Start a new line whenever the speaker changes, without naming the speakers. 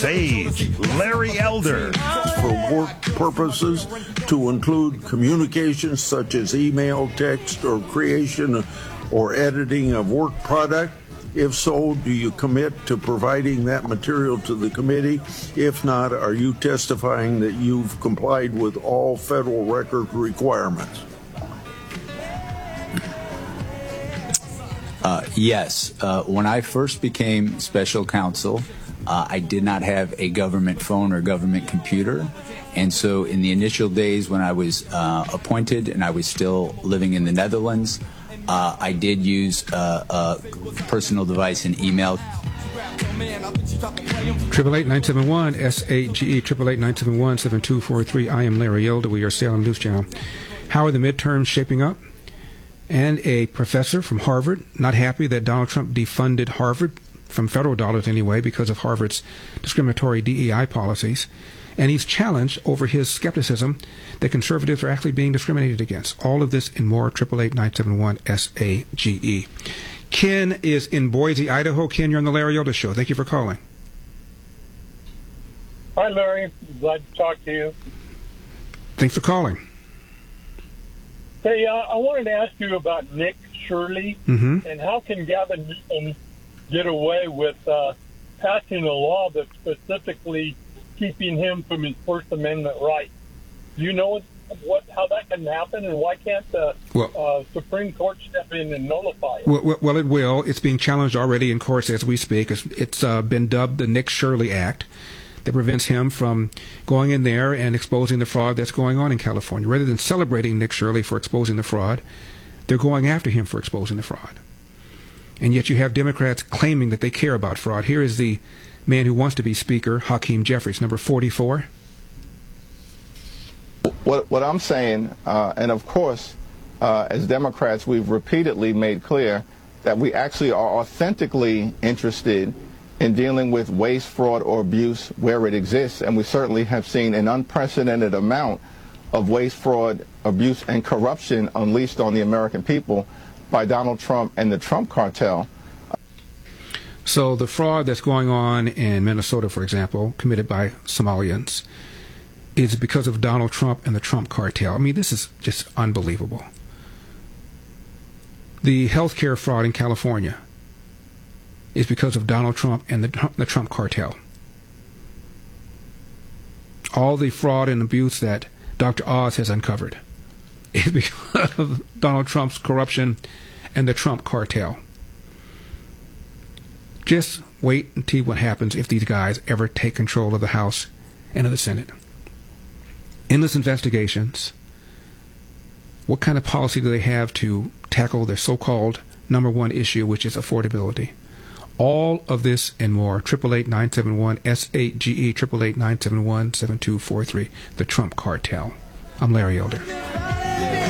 Sage Larry Elder.
For work purposes, to include communications such as email, text, or creation or editing of work product? If so, do you commit to providing that material to the committee? If not, are you testifying that you've complied with all federal record requirements?
Yes. When I first became special counsel, I did not have a government phone or government computer. And so in the initial days when I was appointed and I was still living in the Netherlands, I did use a personal device and email.
888-971-SAGE, 888-971-7243. I am Larry Elder. We are Salem News Channel. How are the midterms shaping up? And a professor from Harvard, not happy that Donald Trump defunded Harvard, from federal dollars anyway, because of Harvard's discriminatory DEI policies. And he's challenged over his skepticism that conservatives are actually being discriminated against. All of this and more, 888-971-SAGE. Ken is in Boise, Idaho. Ken, you're on the Larry Elder Show. Thank you for calling.
Hi, Larry. Glad to talk to you.
Thanks for calling.
Hey, I wanted to ask you about Nick Shirley and how can Gavin Newsom get away with passing a law that's specifically keeping him from his First Amendment rights? Do you know how that can happen, and why can't the Supreme Court step in and nullify it?
Well, it will. It's being challenged already in courts as we speak. It's been dubbed the Nick Shirley Act, that prevents him from going in there and exposing the fraud that's going on in California. Rather than celebrating Nick Shirley for exposing the fraud, they're going after him for exposing the fraud. And yet you have Democrats claiming that they care about fraud. Here is the man who wants to be Speaker, Hakeem Jeffries, number 44.
What I'm saying, and of course, as Democrats, we've repeatedly made clear that we actually are authentically interested in dealing with waste, fraud, or abuse where it exists. And we certainly have seen an unprecedented amount of waste, fraud, abuse, and corruption unleashed on the American people by Donald Trump and the Trump cartel.
So the fraud that's going on in Minnesota, for example, committed by Somalians, is because of Donald Trump and the Trump cartel. I mean, this is just unbelievable. The healthcare fraud in California is because of Donald Trump and the Trump cartel. All the fraud and abuse that Dr. Oz has uncovered is because of Donald Trump's corruption and the Trump cartel. Just wait and see what happens if these guys ever take control of the House and of the Senate. Endless investigations. What kind of policy do they have to tackle their so-called number one issue, which is affordability? All of this and more. 888-971-SAGE, 888-971-7243. The Trump cartel. I'm Larry Elder.